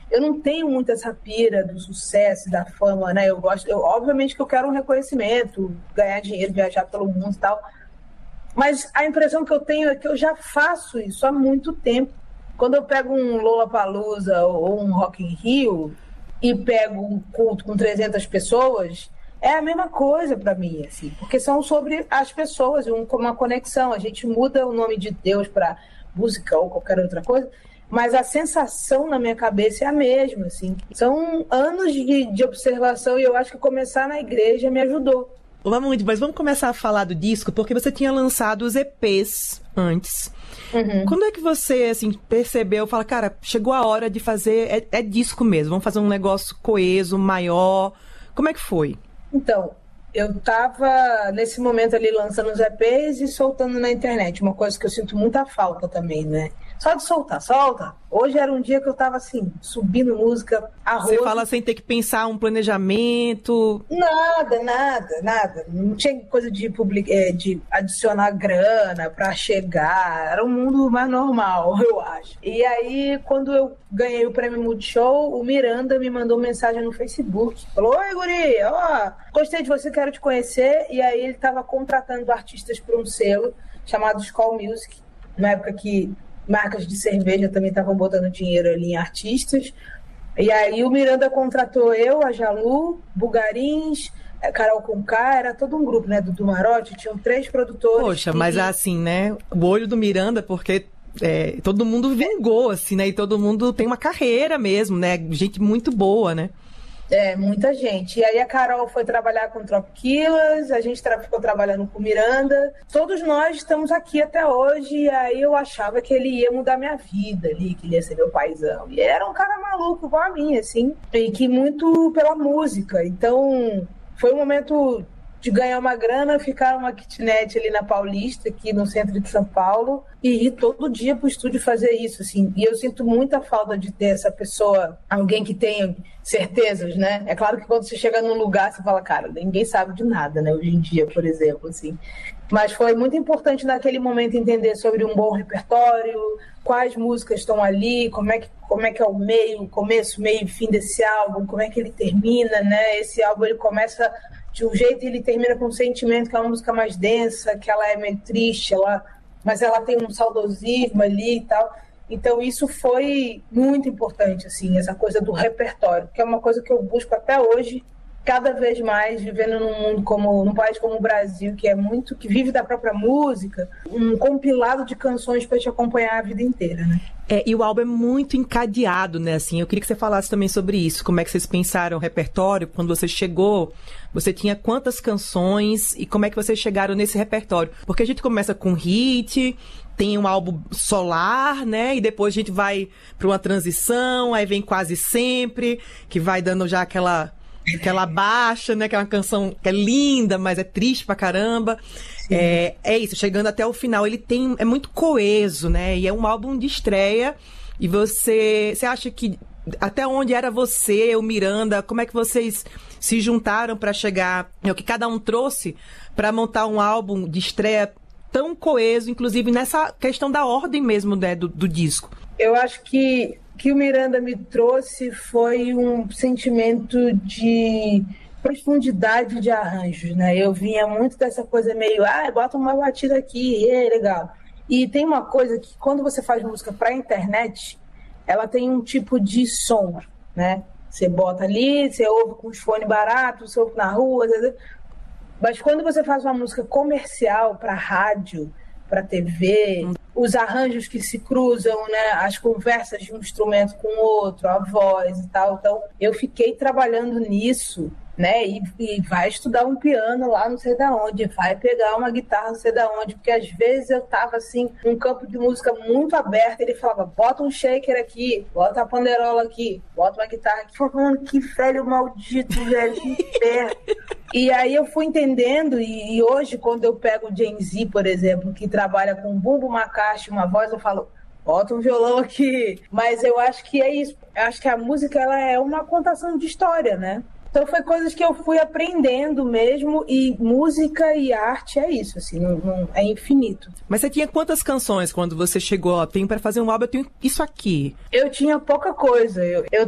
eu não tenho muito essa pira do sucesso, da fama, né? Obviamente que eu quero um reconhecimento, ganhar dinheiro, viajar pelo mundo e tal. Mas a impressão que eu tenho é que eu já faço isso há muito tempo. Quando eu pego um Lollapalooza ou um Rock in Rio e pego um culto com 300 pessoas, é a mesma coisa para mim, assim, porque são sobre as pessoas, uma conexão. A gente muda o nome de Deus para música ou qualquer outra coisa, mas a sensação na minha cabeça é a mesma, assim. São anos de observação e eu acho que começar na igreja me ajudou. Vamos, mas vamos começar a falar do disco, porque você tinha lançado os EPs antes. Uhum. Quando é que você, assim, percebeu, fala, cara, chegou a hora de fazer, é disco mesmo, vamos fazer um negócio coeso, maior. Como é que foi? Então, eu tava nesse momento ali lançando os EPs e soltando na internet, uma coisa que eu sinto muita falta também, né? Só de solta. Hoje era um dia que eu tava assim, subindo música a rodo. Você fala sem ter que pensar um planejamento? Nada. Não tinha coisa de adicionar grana pra chegar. Era um mundo mais normal, eu acho. E aí, quando eu ganhei o prêmio Multishow, o Miranda me mandou mensagem no Facebook. Falou, oi, guri, gostei de você, quero te conhecer. E aí ele tava contratando artistas para um selo chamado Skol Music, na época que marcas de cerveja também estavam botando dinheiro ali em artistas. E aí o Miranda contratou eu, a Jalu, Bugarins, Carol Conká, era todo um grupo, né, do Marote, tinham 3 produtores. Poxa, mas assim, né, o olho do Miranda, porque todo mundo vingou, assim, né, e todo mundo tem uma carreira mesmo, né, gente muito boa, né. Muita gente. E aí a Carol foi trabalhar com Tropiquilas, a gente ficou trabalhando com Miranda. Todos nós estamos aqui até hoje, e aí eu achava que ele ia mudar minha vida ali, que ele ia ser meu paizão. E ele era um cara maluco igual a mim, assim, e que muito pela música. Então, foi um momento de ganhar uma grana, ficar numa kitnet ali na Paulista, aqui no centro de São Paulo, e ir todo dia pro estúdio fazer isso, assim. E eu sinto muita falta de ter essa pessoa, alguém que tenha certezas, né? É claro que quando você chega num lugar, você fala, cara, ninguém sabe de nada, né? Hoje em dia, por exemplo, assim. Mas foi muito importante naquele momento entender sobre um bom repertório, quais músicas estão ali, como é que é o meio, começo, meio e fim desse álbum, como é que ele termina, né? Esse álbum, ele começa de um jeito e ele termina com um sentimento, que é uma música mais densa, que ela é meio triste, mas ela tem um saudosismo ali e tal. Então isso foi muito importante, assim, essa coisa do repertório, que é uma coisa que eu busco até hoje, cada vez mais, vivendo num país como o Brasil, que vive da própria música, um compilado de canções para te acompanhar a vida inteira, né? E o álbum é muito encadeado, né, assim, eu queria que você falasse também sobre isso, como é que vocês pensaram o repertório, quando você chegou, você tinha quantas canções e como é que vocês chegaram nesse repertório? Porque a gente começa com hit, tem um álbum solar, né, e depois a gente vai para uma transição, aí vem Quase Sempre, que vai dando já aquela baixa, né? Que é uma canção que é linda, mas é triste pra caramba. É isso, chegando até o final, ele é muito coeso, né? E é um álbum de estreia. E você acha que até onde era você, o Miranda, como é que vocês se juntaram pra chegar, o que cada um trouxe pra montar um álbum de estreia tão coeso, inclusive nessa questão da ordem mesmo, né, do disco? Eu acho que o Miranda me trouxe foi um sentimento de profundidade de arranjos, né? Eu vinha muito dessa coisa meio, bota uma batida aqui, legal. E tem uma coisa que quando você faz música para internet, ela tem um tipo de som, né? Você bota ali, você ouve com os fones baratos, você ouve na rua, mas quando você faz uma música comercial para rádio, para TV, os arranjos que se cruzam, né, as conversas de um instrumento com o outro, a voz e tal. Então, eu fiquei trabalhando nisso, né, e vai estudar um piano lá não sei da onde, vai pegar uma guitarra não sei da onde, porque às vezes eu tava assim, num campo de música muito aberto, ele falava, bota um shaker aqui, bota a panderola aqui, bota uma guitarra aqui. Eu falando, que velho maldito, velho, que inferno. E aí eu fui entendendo, e hoje quando eu pego o Gen Z, por exemplo, que trabalha com bumbo, uma caixa, uma voz, eu falo, bota um violão aqui. Mas eu acho que é isso. Eu acho que a música ela é uma contação de história, né? Então foi coisas que eu fui aprendendo mesmo, e música e arte é isso, assim, não é infinito. Mas você tinha quantas canções quando você chegou? Tenho para fazer um álbum, eu tenho isso aqui. Eu tinha pouca coisa. Eu